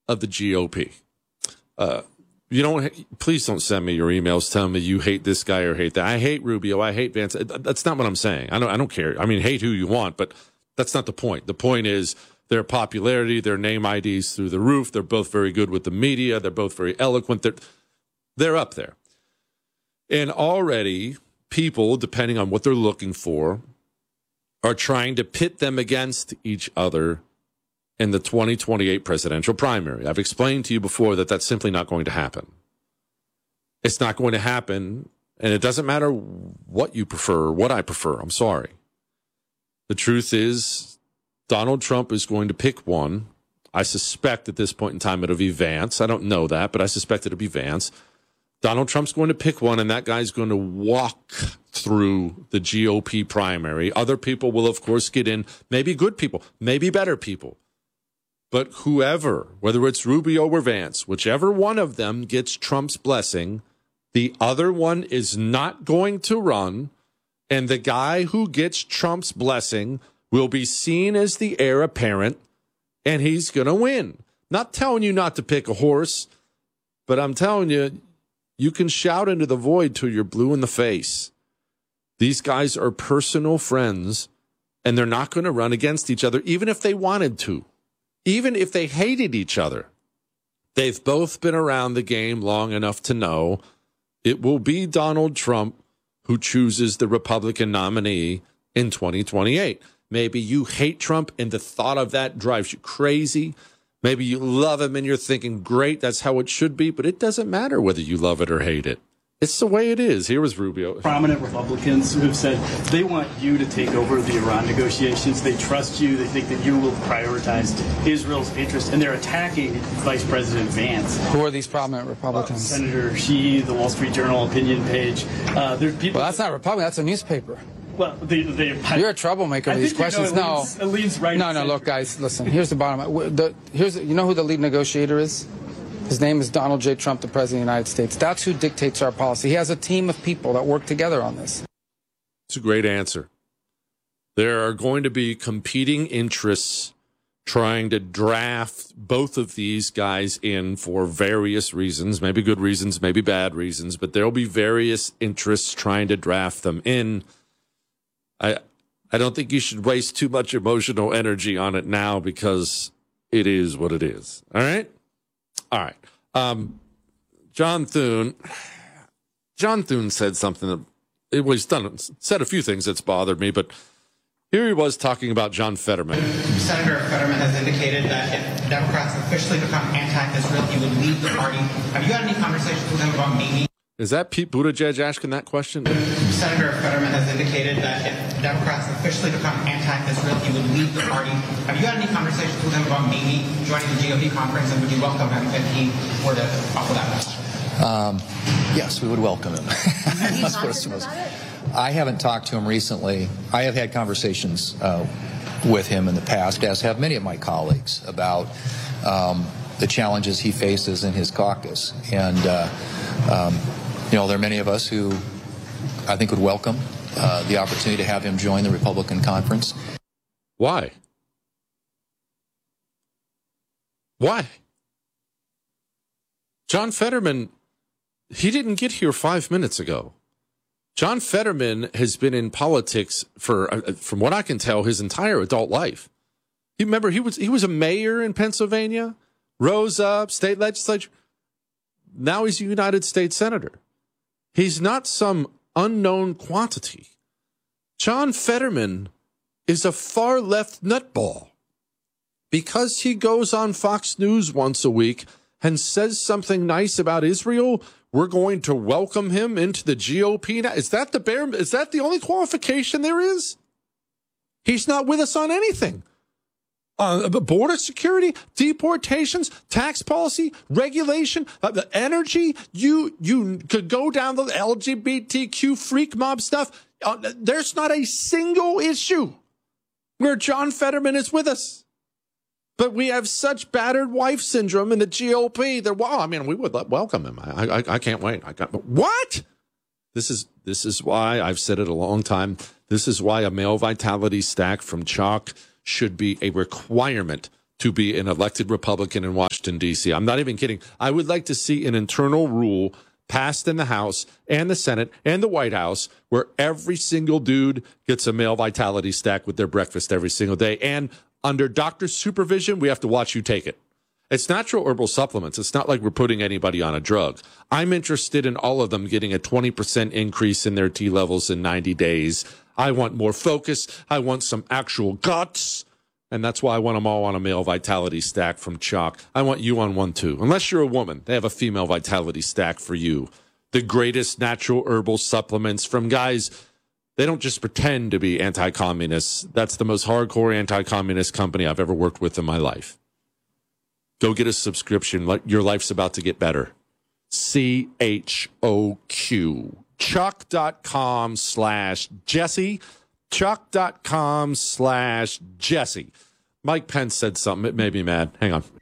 of the GOP. Please don't send me your emails telling me you hate this guy or hate that. I hate Rubio. I hate Vance. That's not what I'm saying. I don't care. I mean, hate who you want, but that's not the point. The point is their popularity, their name IDs through the roof. They're both very good with the media. They're both very eloquent. They're up there. And already people, depending on what they're looking for, are trying to pit them against each other in the 2028 presidential primary. I've explained to you before that that's simply not going to happen. It's not going to happen, and it doesn't matter what you prefer or what I prefer. I'm sorry. The truth is, Donald Trump is going to pick one. I suspect at this point in time it'll be Vance. I don't know that, but I suspect it'll be Vance. Donald Trump's going to pick one, and that guy's going to walk through the GOP primary. Other people will, of course, get in, maybe good people, maybe better people. But whoever, whether it's Rubio or Vance, whichever one of them gets Trump's blessing, the other one is not going to run, and the guy who gets Trump's blessing will be seen as the heir apparent, and he's going to win. Not telling you not to pick a horse, but I'm telling you, you can shout into the void till you're blue in the face. These guys are personal friends, and they're not going to run against each other, even if they wanted to. Even if they hated each other, they've both been around the game long enough to know it will be Donald Trump who chooses the Republican nominee in 2028. Maybe you hate Trump and the thought of that drives you crazy. Maybe you love him and you're thinking, great, that's how it should be. But it doesn't matter whether you love it or hate it. It's the way it is. Here was Rubio. Prominent Republicans who have said they want you to take over the Iran negotiations. They trust you. They think that you will prioritize Israel's interests, and they're attacking Vice President Vance. Who are these prominent Republicans? Senator Xi, the Wall Street Journal opinion page. There's people. Well, that's not Republican. That's a newspaper. Well, you're a troublemaker with these questions. It leads right. No. Look, guys, listen. Here's the bottom. You know who the lead negotiator is? His name is Donald J. Trump, the President of the United States. That's who dictates our policy. He has a team of people that work together on this. It's a great answer. There are going to be competing interests trying to draft both of these guys in for various reasons, maybe good reasons, maybe bad reasons, but there'll be various interests trying to draft them in. I don't think you should waste too much emotional energy on it now because it is what it is. All right? All right. John Thune said something that said a few things that's bothered me, but here he was talking about John Fetterman. Senator Fetterman has indicated that if Democrats officially become anti-Israel, he would leave the party. Have you had any conversations with him about maybe? Is that Pete Buttigieg asking that question? Senator Fetterman has indicated that if Democrats officially become anti-Israel, he would leave the party. Have you had any conversations with him about maybe joining the GOP conference, and would you welcome him if he were to offer that message? Yes, we would welcome him. I haven't talked to him recently. I have had conversations with him in the past, as have many of my colleagues, about the challenges he faces in his caucus. And, there are many of us who I think would welcome the opportunity to have him join the Republican conference. Why? John Fetterman, he didn't get here 5 minutes ago. John Fetterman has been in politics for, from what I can tell, his entire adult life. He was a mayor in Pennsylvania, rose up, state legislature. Now he's a United States senator. He's not some unknown quantity. John Fetterman is a far left nutball. Because he goes on Fox News once a week and says something nice about Israel, we're going to welcome him into the GOP now. Is that the only qualification there is? He's not with us on anything. Border security, deportations, tax policy, regulation, energy. You could go down the LGBTQ freak mob stuff. There's not a single issue where John Fetterman is with us. But we have such battered wife syndrome in the GOP that, we would welcome him. I can't wait. What? This is why I've said it a long time. This is why a male vitality stack from Chalk should be a requirement to be an elected Republican in Washington, D.C. I'm not even kidding. I would like to see an internal rule passed in the House and the Senate and the White House where every single dude gets a male vitality stack with their breakfast every single day. And under doctor's supervision, we have to watch you take it. It's natural herbal supplements. It's not like we're putting anybody on a drug. I'm interested in all of them getting a 20% increase in their T levels in 90 days. I want more focus. I want some actual guts. And that's why I want them all on a male vitality stack from Choq. I want you on one too. Unless you're a woman, they have a female vitality stack for you. The greatest natural herbal supplements from guys. They don't just pretend to be anti-communists. That's the most hardcore anti-communist company I've ever worked with in my life. Go get a subscription. Your life's about to get better. CHOQ. Choq.com/Jesse. Choq.com/Jesse. Mike Pence said something. It made me mad. Hang on.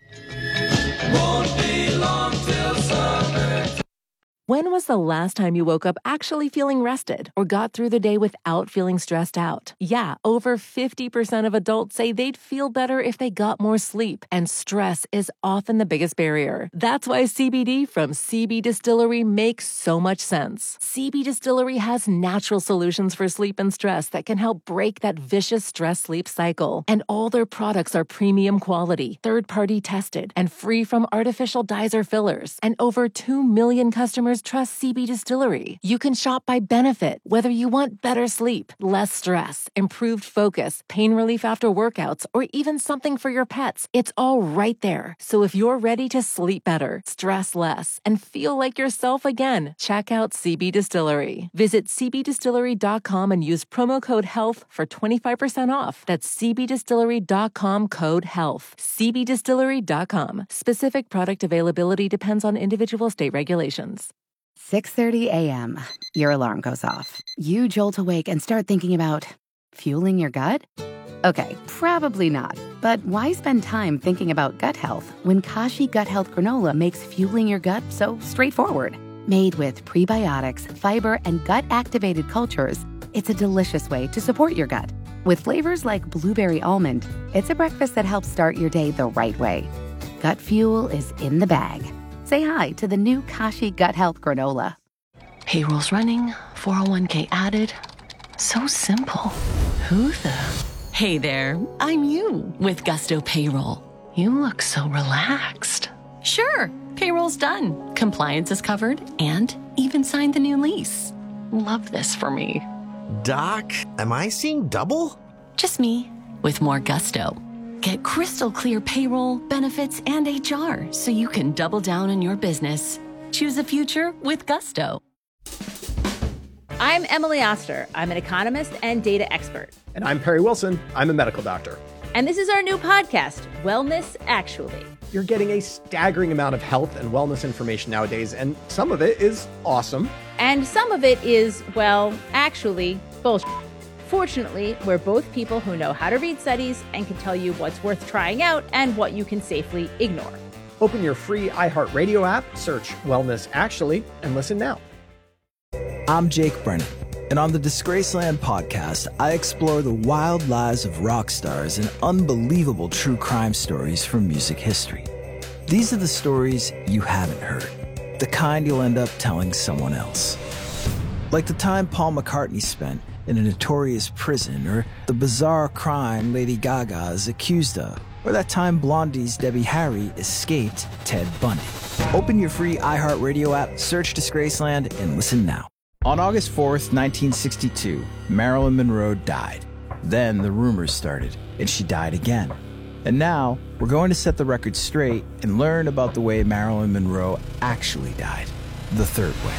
Won't be long till summer. When was the last time you woke up actually feeling rested or got through the day without feeling stressed out? Yeah, over 50% of adults say they'd feel better if they got more sleep, and stress is often the biggest barrier. That's why CBD from CB Distillery makes so much sense. CB Distillery has natural solutions for sleep and stress that can help break that vicious stress-sleep cycle. And all their products are premium quality, third-party tested, and free from artificial dyes or fillers. And over 2 million customers trust CB Distillery. You can shop by benefit, whether you want better sleep, less stress, improved focus, pain relief after workouts, or even something for your pets. It's all right there. So if you're ready to sleep better, stress less, and feel like yourself again, check out CB Distillery. Visit cbdistillery.com and use promo code HEALTH for 25% off. That's cbdistillery.com, code HEALTH. cbdistillery.com. Specific product availability depends on individual state regulations. 6:30 a.m. Your alarm goes off. You jolt awake and start thinking about fueling your gut? Okay, probably not. But why spend time thinking about gut health when Kashi Gut Health Granola makes fueling your gut so straightforward? Made with prebiotics, fiber, and gut-activated cultures, it's a delicious way to support your gut. With flavors like blueberry almond, it's a breakfast that helps start your day the right way. Gut fuel is in the bag. Say hi to the new Kashi Gut Health Granola. Payroll's running, 401k added. So simple. Who the? Hey there, I'm you with Gusto Payroll. You look so relaxed. Sure, payroll's done. Compliance is covered and even signed the new lease. Love this for me. Doc, am I seeing double? Just me with more gusto. Get crystal clear payroll, benefits, and HR so you can double down on your business. Choose a future with Gusto. I'm Emily Oster. I'm an economist and data expert. And I'm Perry Wilson. I'm a medical doctor. And this is our new podcast, Wellness Actually. You're getting a staggering amount of health and wellness information nowadays, and some of it is awesome. And some of it is, well, actually, bullshit. Fortunately, we're both people who know how to read studies and can tell you what's worth trying out and what you can safely ignore. Open your free iHeartRadio app, search Wellness Actually, and listen now. I'm Jake Brennan, and on the Disgraceland podcast, I explore the wild lives of rock stars and unbelievable true crime stories from music history. These are the stories you haven't heard, the kind you'll end up telling someone else. Like the time Paul McCartney spent in a notorious prison, or the bizarre crime Lady Gaga is accused of, or that time Blondie's Debbie Harry escaped Ted Bundy. Open your free iHeartRadio app, search Disgraceland, and listen now. On August 4th, 1962, Marilyn Monroe died. Then the rumors started, and she died again. And now, we're going to set the record straight and learn about the way Marilyn Monroe actually died, the third way.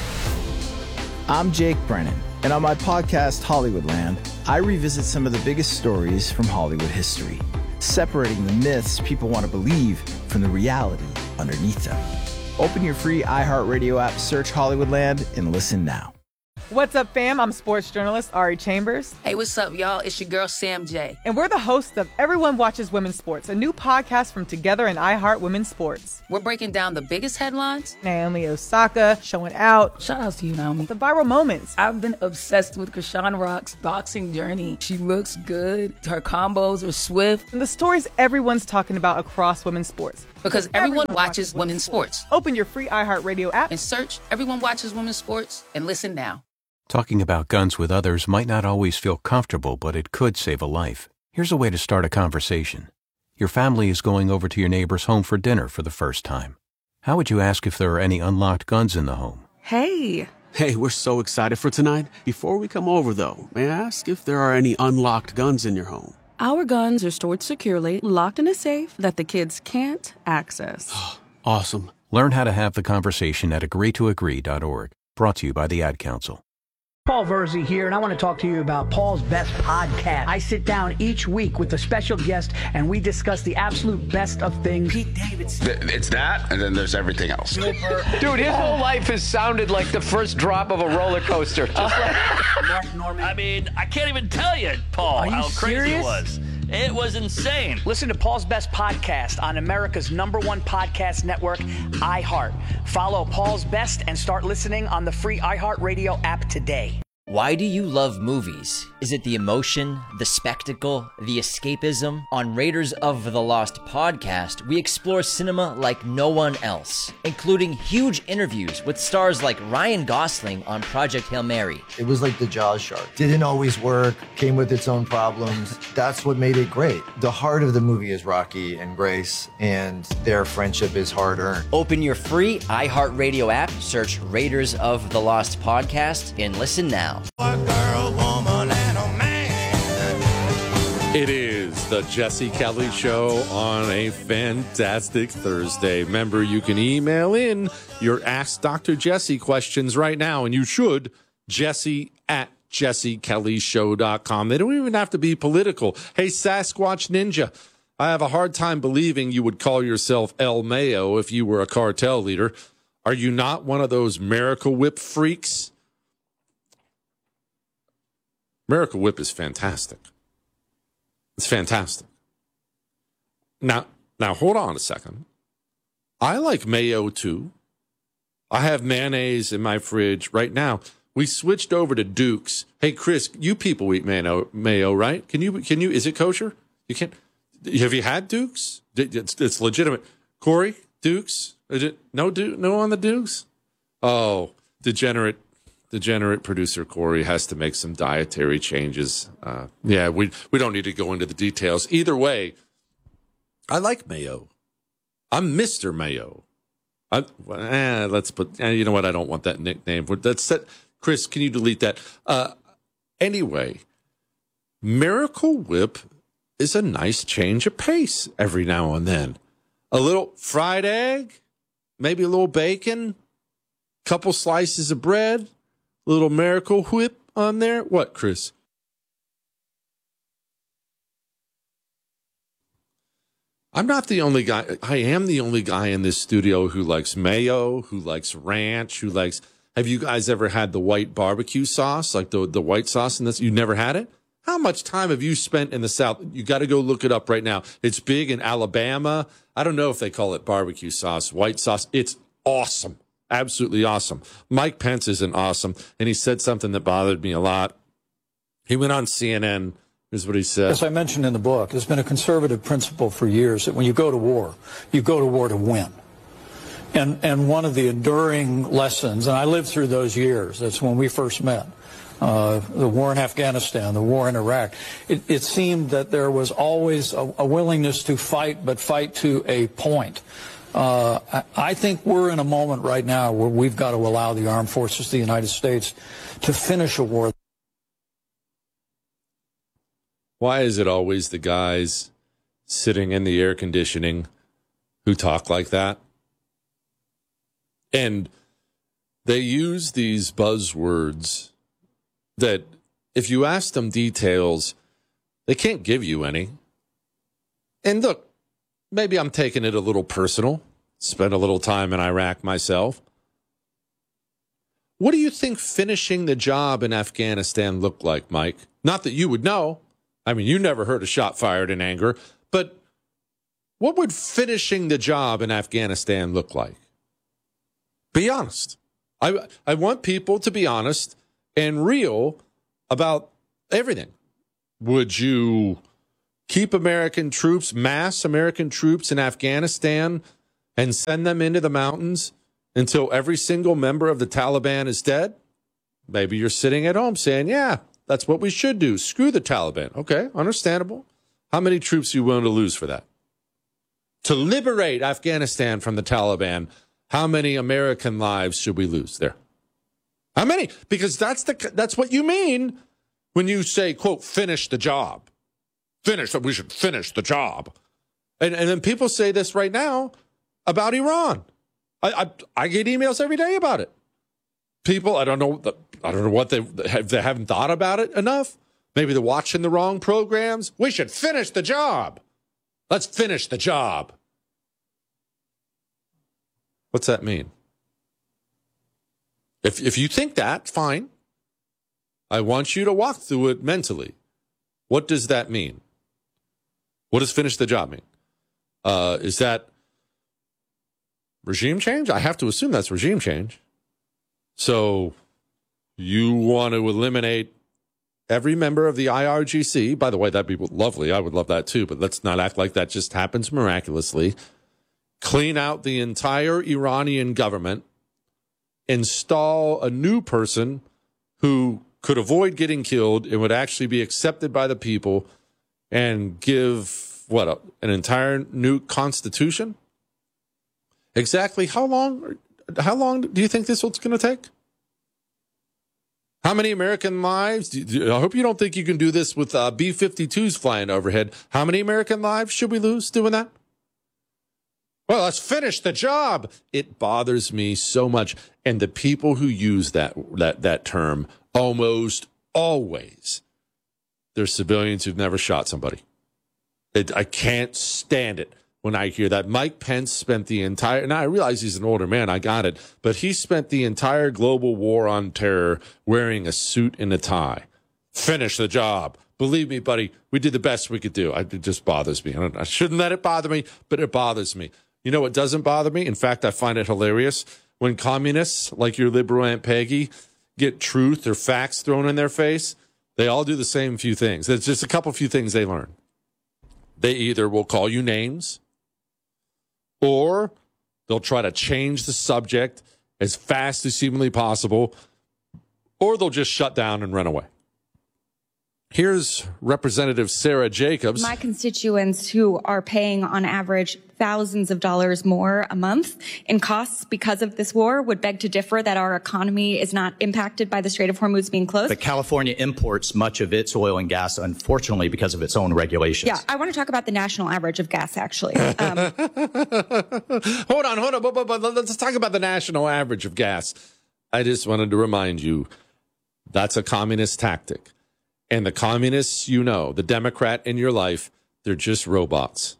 I'm Jake Brennan, and on my podcast, Hollywoodland, I revisit some of the biggest stories from Hollywood history, separating the myths people want to believe from the reality underneath them. Open your free iHeartRadio app, search Hollywoodland, and listen now. What's up, fam? I'm sports journalist Ari Chambers. Hey, what's up, y'all? It's your girl, Sam J. And we're the hosts of Everyone Watches Women's Sports, a new podcast from Together and iHeart Women's Sports. We're breaking down the biggest headlines. Naomi Osaka showing out. Shout out to you, Naomi. The viral moments. I've been obsessed with Krishan Rock's boxing journey. She looks good. Her combos are swift. And the stories everyone's talking about across women's sports. Because everyone watches women's sports. Open your free iHeartRadio app and search Everyone Watches Women's Sports and listen now. Talking about guns with others might not always feel comfortable, but it could save a life. Here's a way to start a conversation. Your family is going over to your neighbor's home for dinner for the first time. How would you ask if there are any unlocked guns in the home? Hey, we're so excited for tonight. Before we come over, though, may I ask if there are any unlocked guns in your home? Our guns are stored securely, locked in a safe that the kids can't access. Awesome. Learn how to have the conversation at agreetoagree.org. Brought to you by the Ad Council. Paul Verzi here, and I want to talk to you about Paul's Best Podcast. I sit down each week with a special guest, and we discuss the absolute best of things. Pete Davidson. It's that, and then there's everything else. Dude, his whole life has sounded like the first drop of a roller coaster. Mark Norman. I mean, I can't even tell you, Paul, how crazy it was. It was insane. Listen to Paul's Best Podcast on America's #1 podcast network, iHeart. Follow Paul's Best and start listening on the free iHeartRadio app today. Why do you love movies? Is it the emotion, the spectacle, the escapism? On Raiders of the Lost podcast, we explore cinema like no one else, including huge interviews with stars like Ryan Gosling on Project Hail Mary. It was like the Jaws shark. Didn't always work, came with its own problems. That's what made it great. The heart of the movie is Rocky and Grace, and their friendship is hard-earned. Open your free iHeartRadio app, search Raiders of the Lost podcast, and listen now. It is the Jesse Kelly Show on a fantastic Thursday. Remember, you can email in your Ask Dr. Jesse questions right now, and you should, jesse@jessekellyshow.com. They don't even have to be political. Hey, Sasquatch Ninja, I have a hard time believing you would call yourself El Mayo if you were a cartel leader. Are you not one of those Miracle Whip freaks? Miracle Whip is fantastic. It's fantastic. Now, hold on a second. I like mayo too. I have mayonnaise in my fridge right now. We switched over to Duke's. Hey, Chris, you people eat mayo, right? Can you? Is it kosher? You can't. Have you had Duke's? It's legitimate. Corey, Duke's? No on the Duke's? Oh, degenerate producer Corey has to make some dietary changes. We don't need to go into the details. Either way, I like mayo. I'm Mr. Mayo. Let's put. You know what? I don't want that nickname. Chris, can you delete that? Anyway, Miracle Whip is a nice change of pace every now and then. A little fried egg, maybe a little bacon, couple slices of bread. Little Miracle Whip on there. What, Chris? I'm not the only guy. I am the only guy in this studio who likes mayo, who likes ranch, who likes... Have you guys ever had the white barbecue sauce, like the white sauce in this? You never had it? How much time have you spent in the South? You got to go look it up right now. It's big in Alabama. I don't know if they call it barbecue sauce, white sauce. It's awesome. Absolutely awesome. Mike Pence isn't awesome, and he said something that bothered me a lot. He went on CNN. Here's what he said. As I mentioned in the book, there's been a conservative principle for years that when you go to war to win. And one of the enduring lessons, and I lived through those years, that's when we first met, the war in Afghanistan, the war in Iraq, it seemed that there was always a willingness to fight, but fight to a point. I think we're in a moment right now where we've got to allow the armed forces of the United States to finish a war. Why is it always the guys sitting in the air conditioning who talk like that? And they use these buzzwords that if you ask them details, they can't give you any. And look, maybe I'm taking it a little personal. Spent a little time in Iraq myself. What do you think finishing the job in Afghanistan looked like, Mike? Not that you would know. I mean, you never heard a shot fired in anger. But what would finishing the job in Afghanistan look like? Be honest. I want people to be honest and real about everything. Would you keep American troops, mass American troops in Afghanistan and send them into the mountains until every single member of the Taliban is dead? Maybe you're sitting at home saying, yeah, that's what we should do. Screw the Taliban. Okay, understandable. How many troops are you willing to lose for that? To liberate Afghanistan from the Taliban, how many American lives should we lose there? How many? Because that's what you mean when you say, quote, finish the job. We should finish the job. And then people say this right now about Iran. I get emails every day about it. People, I don't know what they haven't thought about it enough. Maybe they're watching the wrong programs. We should finish the job. Let's finish the job. What's that mean? If you think that, fine. I want you to walk through it mentally. What does that mean? What does finish the job mean? Is that regime change? I have to assume that's regime change. So you want to eliminate every member of the IRGC. By the way, that'd be lovely. I would love that too, but let's not act like that just happens miraculously. Clean out the entire Iranian government. Install a new person who could avoid getting killed and would actually be accepted by the people, and give, an entire new constitution? Exactly how long do you think this one's going to take? How many American lives? I hope you don't think you can do this with B-52s flying overhead. How many American lives should we lose doing that? Well, let's finish the job. It bothers me so much. And the people who use that term almost always, they're civilians who've never shot somebody. I can't stand it when I hear that. Mike Pence spent the entire, now I realize he's an older man, I got it, but he spent the entire global war on terror wearing a suit and a tie. Finish the job. Believe me, buddy, we did the best we could do. It just bothers me. I shouldn't let it bother me, but it bothers me. You know what doesn't bother me? In fact, I find it hilarious when communists like your liberal Aunt Peggy get truth or facts thrown in their face. They all do the same few things. There's just a couple few things they learn. They either will call you names, or they'll try to change the subject as fast as humanly possible, or they'll just shut down and run away. Here's Representative Sarah Jacobs. My constituents who are paying on average thousands of dollars more a month in costs because of this war would beg to differ that our economy is not impacted by the Strait of Hormuz being closed. But California imports much of its oil and gas, unfortunately, because of its own regulations. Yeah, I want to talk about the national average of gas, actually. Hold on. But let's talk about the national average of gas. I just wanted to remind you, that's a communist tactic. And the communists, the Democrat in your life, they're just robots.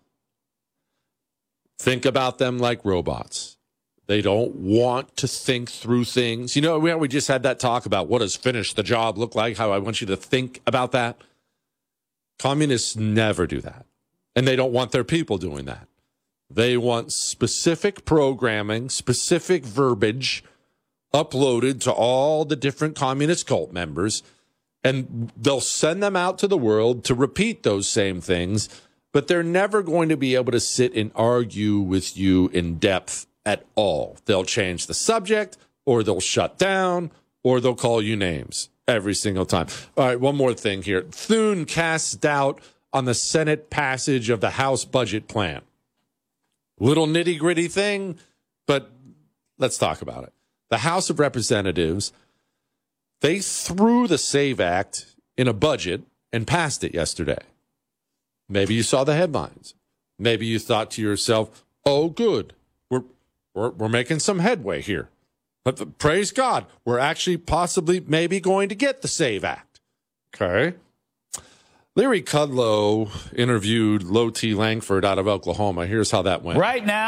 Think about them like robots. They don't want to think through things. We just had that talk about what does finish the job look like, how I want you to think about that. Communists never do that. And they don't want their people doing that. They want specific programming, specific verbiage uploaded to all the different communist cult members. And they'll send them out to the world to repeat those same things, but they're never going to be able to sit and argue with you in depth at all. They'll change the subject, or they'll shut down, or they'll call you names every single time. All right, one more thing here. Thune casts doubt on the Senate passage of the House budget plan. Little nitty-gritty thing, but let's talk about it. The House of Representatives, they threw the SAVE Act in a budget and passed it yesterday. Maybe you saw the headlines. Maybe you thought to yourself, oh, good. We're making some headway here. But praise God, we're actually possibly maybe going to get the SAVE Act. Okay. Larry Kudlow interviewed Low T. Langford out of Oklahoma. Here's how that went. Right now,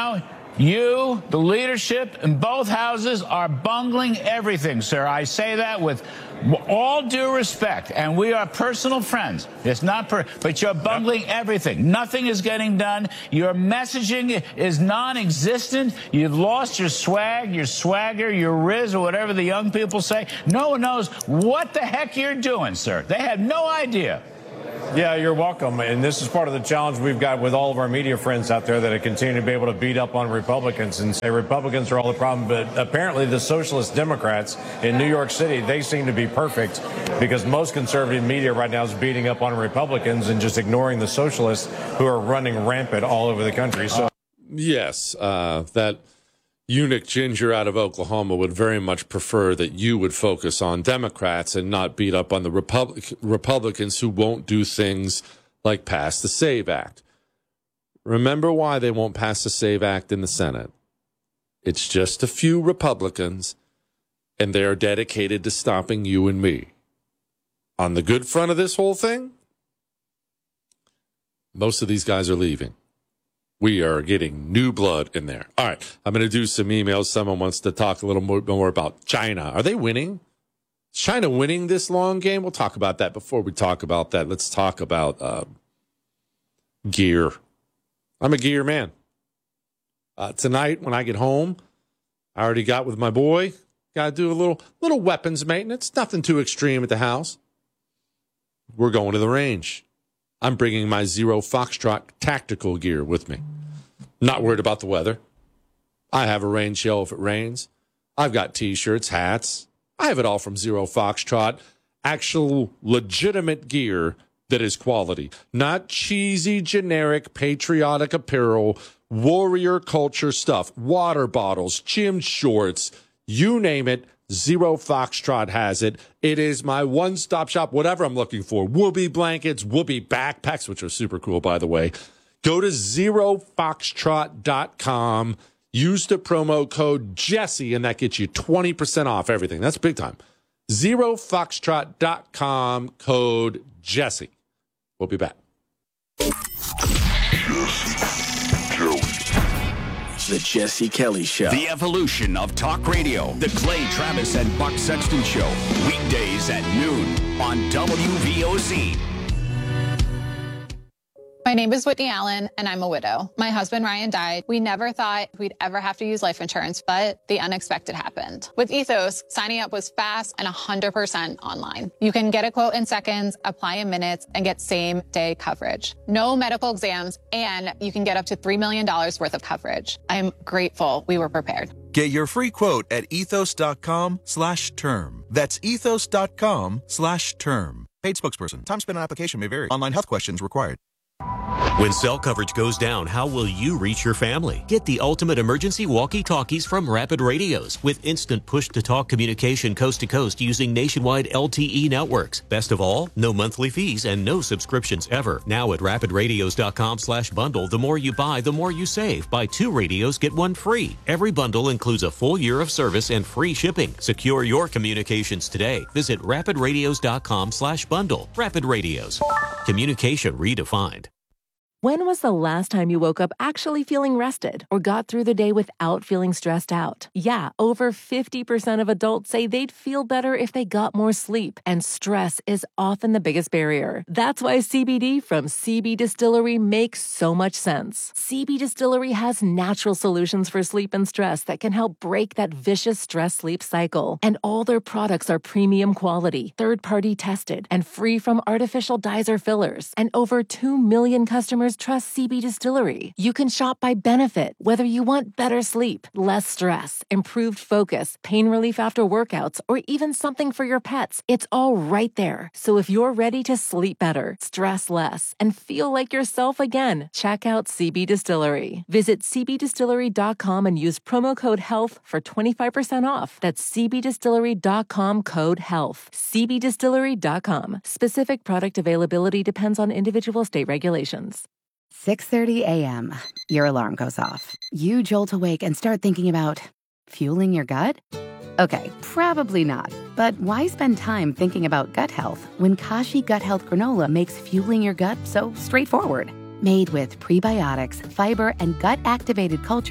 You, the leadership in both houses, are bungling everything, sir. I say that with all due respect, and we are personal friends. It's not, but you're bungling everything. Nothing is getting done. Your messaging is non-existent. You've lost your swag, your swagger, your riz, or whatever the young people say. No one knows what the heck you're doing, sir. They have no idea. Yeah, you're welcome. And this is part of the challenge we've got with all of our media friends out there that continue to be able to beat up on Republicans and say Republicans are all the problem. But apparently the socialist Democrats in New York City, they seem to be perfect because most conservative media right now is beating up on Republicans and just ignoring the socialists who are running rampant all over the country. So, yes, that eunuch Ginger out of Oklahoma would very much prefer that you would focus on Democrats and not beat up on the Republicans who won't do things like pass the SAVE Act. Remember why they won't pass the SAVE Act in the Senate. It's just a few Republicans, and they are dedicated to stopping you and me. On the good front of this whole thing, most of these guys are leaving. We are getting new blood in there. All right, I'm going to do some emails. Someone wants to talk a little more about China. Are they winning? Is China winning this long game? We'll talk about that. Before we talk about that, let's talk about gear. I'm a gear man. Tonight, when I get home, I already got with my boy. Got to do a little weapons maintenance. Nothing too extreme at the house. We're going to the range. I'm bringing my Zero Foxtrot tactical gear with me. Not worried about the weather. I have a rain shell if it rains. I've got T-shirts, hats. I have it all from Zero Foxtrot. Actual legitimate gear that is quality. Not cheesy, generic, patriotic apparel, warrior culture stuff. Water bottles, gym shorts, you name it. Zero Foxtrot has it. It is my one-stop shop, whatever I'm looking for. Whoopee blankets, whoopee backpacks, which are super cool, by the way. Go to zerofoxtrot.com. Use the promo code Jesse, and that gets you 20% off everything. That's big time. Zerofoxtrot.com, code Jesse. We'll be back. The Jesse Kelly Show. The evolution of talk radio. The Clay Travis and Buck Sexton Show. Weekdays at noon on WVOC. My name is Whitney Allen, and I'm a widow. My husband, Ryan, died. We never thought we'd ever have to use life insurance, but the unexpected happened. With Ethos, signing up was fast and 100% online. You can get a quote in seconds, apply in minutes, and get same-day coverage. No medical exams, and you can get up to $3 million worth of coverage. I'm grateful we were prepared. Get your free quote at ethos.com/term. That's ethos.com/term. Paid spokesperson. Time spent on application may vary. Online health questions required. When cell coverage goes down, how will you reach your family? Get the ultimate emergency walkie-talkies from Rapid Radios with instant push-to-talk communication coast-to-coast using nationwide LTE networks. Best of all, no monthly fees and no subscriptions ever. Now at rapidradios.com/bundle, the more you buy, the more you save. Buy 2 radios, get 1 free. Every bundle includes a full year of service and free shipping. Secure your communications today. Visit rapidradios.com/bundle. Rapid Radios. Communication redefined. When was the last time you woke up actually feeling rested or got through the day without feeling stressed out? Yeah, over 50% of adults say they'd feel better if they got more sleep, and stress is often the biggest barrier. That's why CBD from CB Distillery makes so much sense. CB Distillery has natural solutions for sleep and stress that can help break that vicious stress-sleep cycle. And all their products are premium quality, third-party tested, and free from artificial dyes or fillers. And over 2 million customers trust CB Distillery. You can shop by benefit, whether you want better sleep, less stress, improved focus, pain relief after workouts, or even something for your pets. It's all right there. So if you're ready to sleep better, stress less, and feel like yourself again, check out CB Distillery. Visit cbdistillery.com and use promo code HEALTH for 25% off. That's cbdistillery.com, code HEALTH. cbdistillery.com. Specific product availability depends on individual state regulations. 6:30 a.m. Your alarm goes off. You jolt awake and start thinking about fueling your gut? Okay, probably not. But why spend time thinking about gut health when Kashi Gut Health Granola makes fueling your gut so straightforward? Made with prebiotics, fiber, and gut-activated cultures,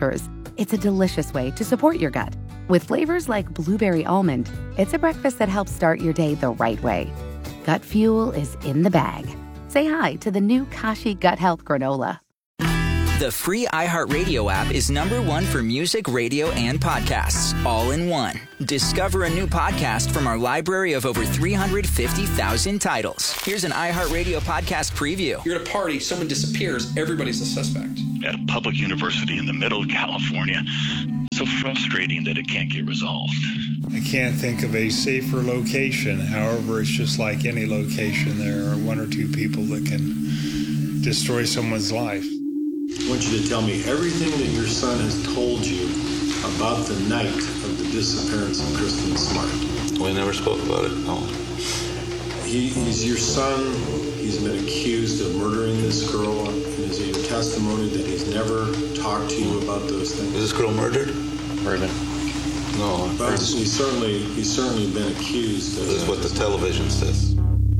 It's a delicious way to support your gut. With flavors like blueberry almond, it's a breakfast that helps start your day the right way. Gut Fuel is in the bag. Say hi to the new Kashi Gut Health Granola. The free iHeartRadio app is #1 for music, radio, and podcasts, all in one. Discover a new podcast from our library of over 350,000 titles. Here's an iHeartRadio podcast preview. You're at a party, someone disappears, everybody's a suspect. At a public university in the middle of California. So frustrating that it can't get resolved. I can't think of a safer location. However, it's just like any location. There are one or two people that can destroy someone's life. I want you to tell me everything that your son has told you about the night of the disappearance of Kristen Smart. We never spoke about it, no. He's your son. He's been accused of murdering this girl. And is it your testimony that he's never talked to you about those things? Is this girl murdered? Murdered. No. But he's certainly been accused of This is what the television says.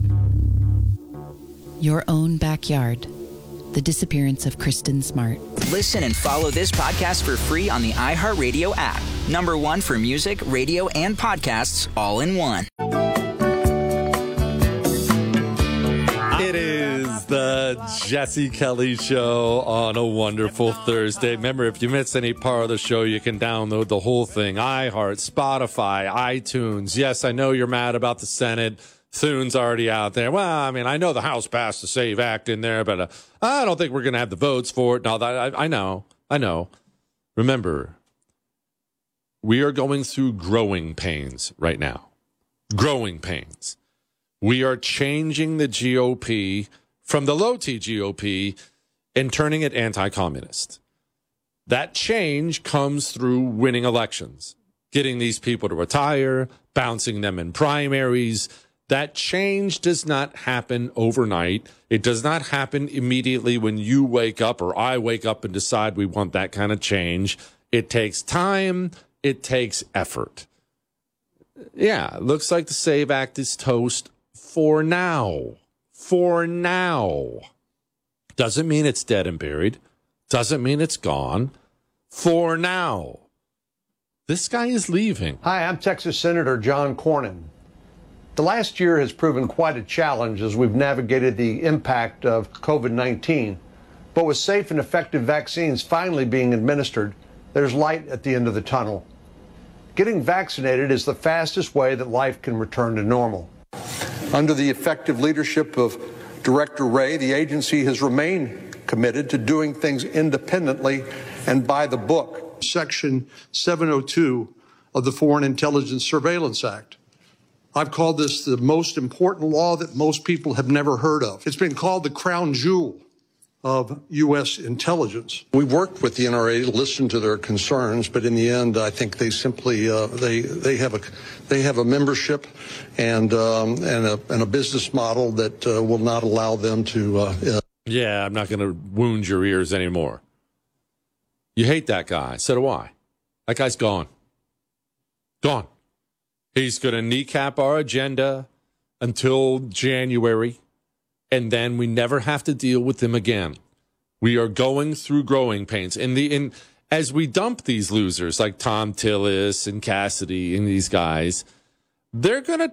Your own backyard. The disappearance of Kristen Smart. Listen and follow this podcast for free on the iHeartRadio app. #1 for music, radio, and podcasts, all in one. It is the Jesse Kelly Show on a wonderful Thursday. Remember, if you miss any part of the show, you can download the whole thing. iHeart, Spotify, iTunes. Yes, I know you're mad about the Senate. Thune's already out there. Well, I mean, I know the House passed the SAVE Act in there, but I don't think we're going to have the votes for it. No, I know. Remember, we are going through growing pains right now. Growing pains. We are changing the GOP from the low-T GOP and turning it anti-communist. That change comes through winning elections, getting these people to retire, bouncing them in primaries. That change does not happen overnight. It does not happen immediately when you wake up or I wake up and decide we want that kind of change. It takes time. It takes effort. Yeah, it looks like the SAVE Act is toast for now. For now. Doesn't mean it's dead and buried. Doesn't mean it's gone. For now. This guy is leaving. Hi, I'm Texas Senator John Cornyn. The last year has proven quite a challenge as we've navigated the impact of COVID-19. But with safe and effective vaccines finally being administered, there's light at the end of the tunnel. Getting vaccinated is the fastest way that life can return to normal. Under the effective leadership of Director Wray, the agency has remained committed to doing things independently and by the book. Section 702 of the Foreign Intelligence Surveillance Act. I've called this the most important law that most people have never heard of. It's been called the crown jewel of U.S. intelligence. We worked with the NRA to listen to their concerns, but in the end, I think they simply they have a membership and a business model that will not allow them to. Yeah, I'm not going to wound your ears anymore. You hate that guy. So do I. That guy's gone. Gone. He's going to kneecap our agenda until January, and then we never have to deal with him again. We are going through growing pains. As we dump these losers like Tom Tillis and Cassidy and these guys, they're gonna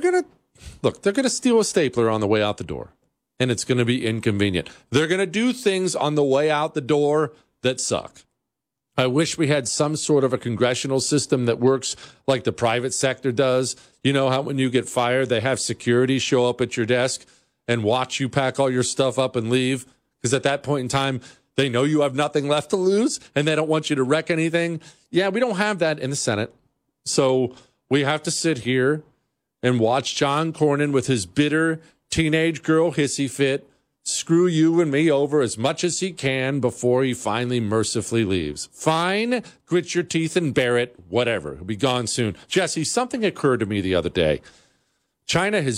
steal a stapler on the way out the door, and it's going to be inconvenient. They're going to do things on the way out the door that suck. I wish we had some sort of a congressional system that works like the private sector does. You know how when you get fired, they have security show up at your desk and watch you pack all your stuff up and leave? Because at that point in time, they know you have nothing left to lose and they don't want you to wreck anything. Yeah, we don't have that in the Senate. So we have to sit here and watch John Cornyn with his bitter teenage girl hissy fit screw you and me over as much as he can before he finally mercifully leaves. Fine, grit your teeth and bear it, whatever. He'll be gone soon. Jesse, something occurred to me the other day. China has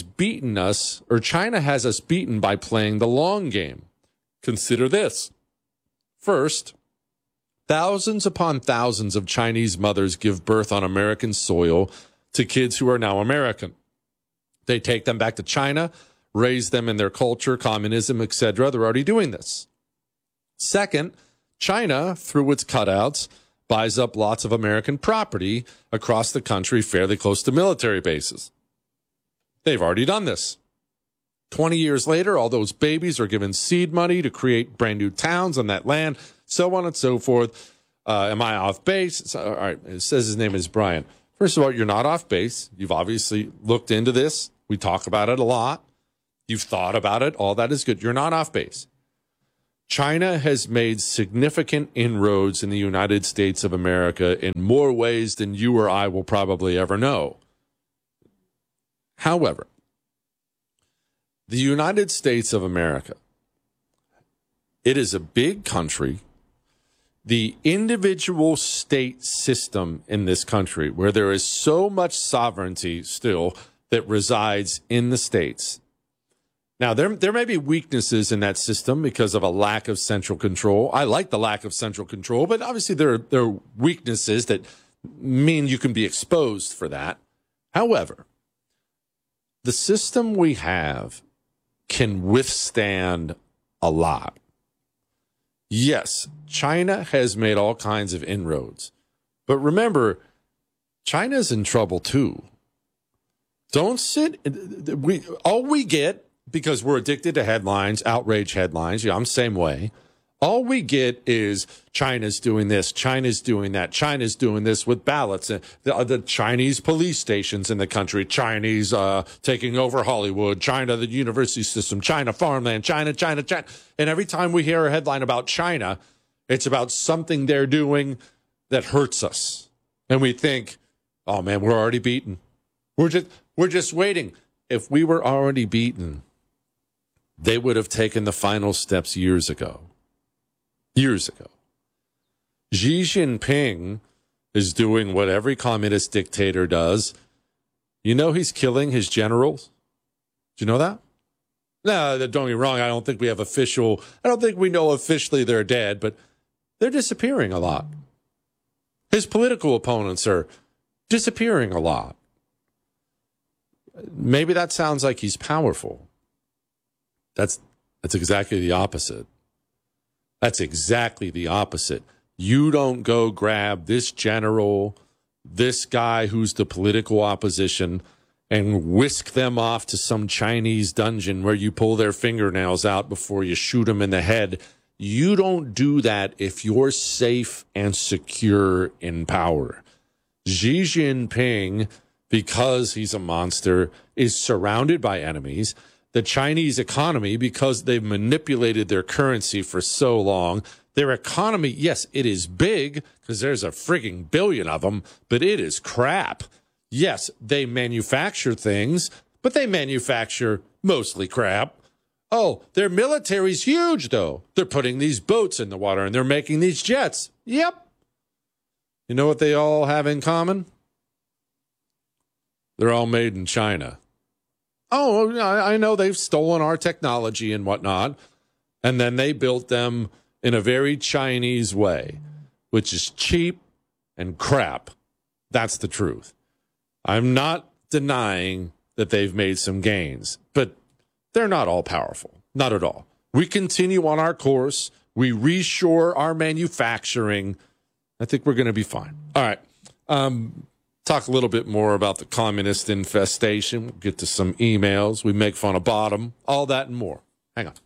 us beaten by playing the long game. Consider this. First, thousands upon thousands of Chinese mothers give birth on American soil to kids who are now American. They take them back to China, raise them in their culture, communism, etc. They're already doing this. Second, China, through its cutouts, buys up lots of American property across the country, fairly close to military bases. They've already done this. 20 years later, all those babies are given seed money to create brand new towns on that land, so on and so forth. Am I off base? All right, it says his name is Brian. First of all, you're not off base. You've obviously looked into this. We talk about it a lot. You've thought about it. All that is good. You're not off base. China has made significant inroads in the United States of America in more ways than you or I will probably ever know. However, the United States of America, it is a big country. The individual state system in this country, where there is so much sovereignty still that resides in the states. Now, there may be weaknesses in that system because of a lack of central control. I like the lack of central control, but obviously there are weaknesses that mean you can be exposed for that. However, the system we have can withstand a lot. Yes, China has made all kinds of inroads. But remember, China's in trouble too. Don't sit. All we get, because we're addicted to headlines, outrage headlines. Yeah, I'm the same way. All we get is China's doing this, China's doing that, China's doing this with ballots, the Chinese police stations in the country, Chinese taking over Hollywood, China, the university system, China, farmland, China. And every time we hear a headline about China, it's about something they're doing that hurts us. And we think, oh man, we're already beaten. We're just waiting. If we were already beaten, they would have taken the final steps years ago. Years ago. Xi Jinping is doing what every communist dictator does. You know he's killing his generals? Do you know that? No, don't get me wrong. I don't think we know officially they're dead, but they're disappearing a lot. His political opponents are disappearing a lot. Maybe that sounds like he's powerful. That's exactly the opposite. That's exactly the opposite. You don't go grab this general, this guy who's the political opposition, and whisk them off to some Chinese dungeon where you pull their fingernails out before you shoot them in the head. You don't do that if you're safe and secure in power. Xi Jinping, because he's a monster, is surrounded by enemies. The Chinese economy, because they've manipulated their currency for so long, their economy, yes, it is big because there's a frigging billion of them, but it is crap. Yes, they manufacture things, but they manufacture mostly crap. Oh, their military's huge, though. They're putting these boats in the water and they're making these jets. Yep. You know what they all have in common? They're all made in China. Oh, I know they've stolen our technology and whatnot, and then they built them in a very Chinese way, which is cheap and crap. That's the truth. I'm not denying that they've made some gains, but they're not all powerful. Not at all. We continue on our course. We reshore our manufacturing. I think we're going to be fine. All right. Talk a little bit more about the communist infestation. We'll get to some emails. We make fun of Bottom. All that and more. Hang on.